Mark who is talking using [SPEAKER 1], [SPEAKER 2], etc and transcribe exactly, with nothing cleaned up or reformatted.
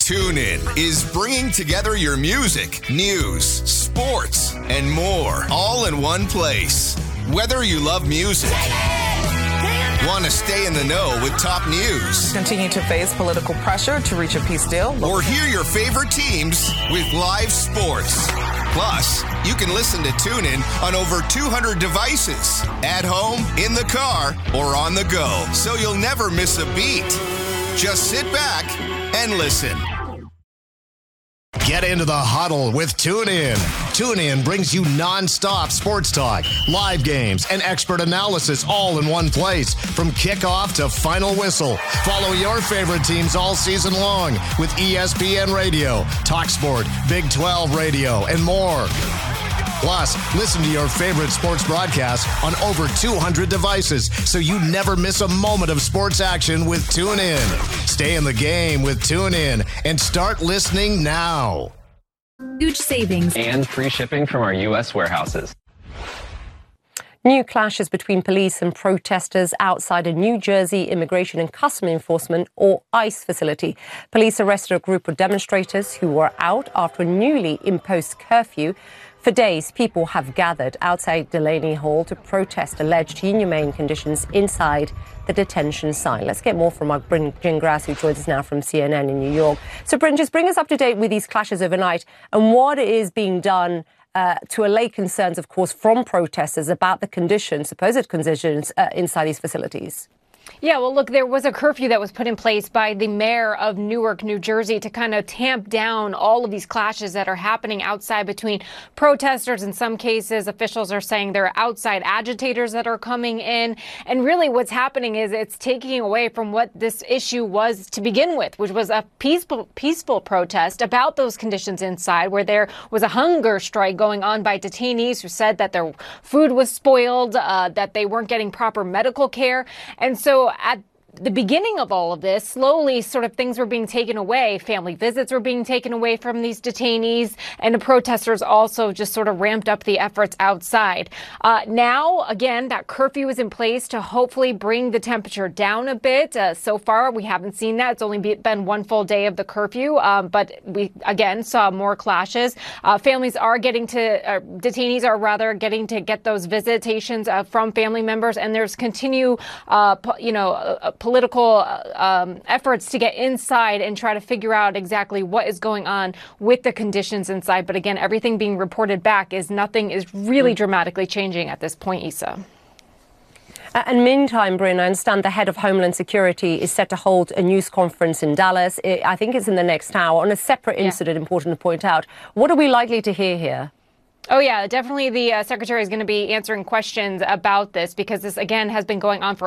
[SPEAKER 1] TuneIn is bringing together your music, news, sports, and more, all in one place. Whether you love music, want to stay in the know with top news,
[SPEAKER 2] continue to face political pressure to reach a peace deal,
[SPEAKER 1] or hear your favorite teams with live sports. Plus, you can listen to TuneIn on over two hundred devices, at home, in the car, or on the go, so you'll never miss a beat. Just sit back and listen.
[SPEAKER 3] Get into the huddle with TuneIn. TuneIn brings you non-stop sports talk, live games, and expert analysis all in one place from kickoff to final whistle. Follow your favorite teams all season long with E S P N Radio, TalkSport, Big twelve Radio, and more. Plus, listen to your favorite sports broadcasts on over two hundred devices so you never miss a moment of sports action with TuneIn. Stay in the game with TuneIn and start listening now.
[SPEAKER 4] Huge savings
[SPEAKER 5] and free shipping from our U S warehouses.
[SPEAKER 6] New clashes between police and protesters outside a New Jersey Immigration and Customs Enforcement, or ICE, facility. Police arrested a group of demonstrators who were out after a newly imposed curfew. For days, people have gathered outside Delaney Hall to protest alleged inhumane conditions inside the detention site. Let's get more from our Bryn Gingras, who joins us now from C N N in New York. So, Bryn, just bring us up to date with these clashes overnight and what is being done uh, to allay concerns, of course, from protesters about the conditions, supposed conditions, uh, inside these facilities.
[SPEAKER 7] Yeah, well, look, there was a curfew that was put in place by the mayor of Newark, New Jersey, to kind of tamp down all of these clashes that are happening outside between protesters. In some cases, officials are saying there are outside agitators that are coming in. And really what's happening is it's taking away from what this issue was to begin with, which was a peaceful, peaceful protest about those conditions inside, where there was a hunger strike going on by detainees who said that their food was spoiled, uh, that they weren't getting proper medical care. And so So at the beginning of all of this, slowly sort of things were being taken away. Family visits were being taken away from these detainees, and the protesters also just sort of ramped up the efforts outside. Uh, now, again, that curfew is in place to hopefully bring the temperature down a bit. Uh, so far, we haven't seen that. It's only be, been one full day of the curfew, um, but we, again, saw more clashes. Uh, families are getting to, uh, detainees are rather getting to get those visitations uh, from family members, and there's continue, uh, you know, uh, political um, efforts to get inside and try to figure out exactly what is going on with the conditions inside. But again, everything being reported back is nothing is really dramatically changing at this point, Issa.
[SPEAKER 6] Uh, and meantime, Bryn, I understand the head of Homeland Security is set to hold a news conference in Dallas. It, I think it's in the next hour on a separate incident, yeah. Important to point out. What are we likely to hear here?
[SPEAKER 7] Oh, yeah, definitely the uh, secretary is going to be answering questions about this because this, again, has been going on for